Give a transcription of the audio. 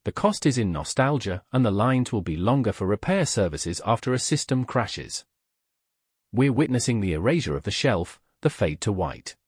The cost is in nostalgia, and the lines will be longer for repair services after a system crashes. We're witnessing the erasure of the shelf, the fade to white.